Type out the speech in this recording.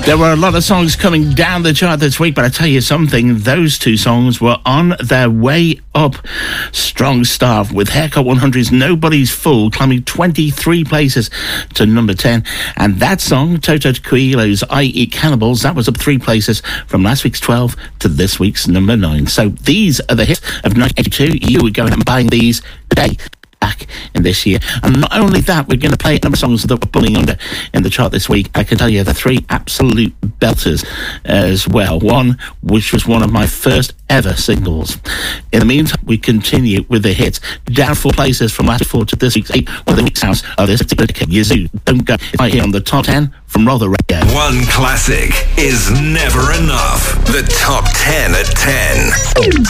There were a lot of songs coming down the chart this week, but I tell you something, those two songs were on their way up. Strong start with Haircut 100's Nobody's Fool climbing 23 places to number 10. And that song, Toto Coelho's I Eat Cannibals, that was up 3 places from last week's 12 to this week's number 9. So these are the hits of 1982. You were going and buying these today, back in this year. And not only that, we're going to play a number of songs that were pulling under in the chart this week. I can tell you the 3 absolute belters as well. One, which was one of my first ever singles. In the meantime, we continue with the hits. Down 4 places from last 4 to this week's 8. One of the week's sounds of this particular decade, Yazoo, Don't Go. It's right here on the top 10 from Rother Radio. One classic is never enough. The top 10 at 10.